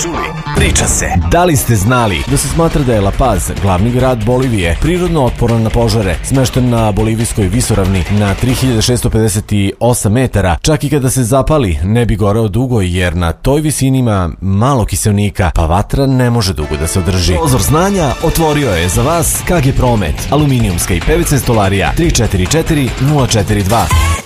čuli? Priča se. Da li ste znali da se smatra da je La Paz, glavni grad Bolivije, prirodno otporan na požare, smešten na bolivijskoj visoravni na 3658 metara, čak i kada se zapali ne bi goreo dugo jer na toj visini ima malo kiseonika, pa vatra ne može dugo da se održi. Prozor znanja otvorio je za vas KG Promet, aluminijumska i PVC stolarija 344 042.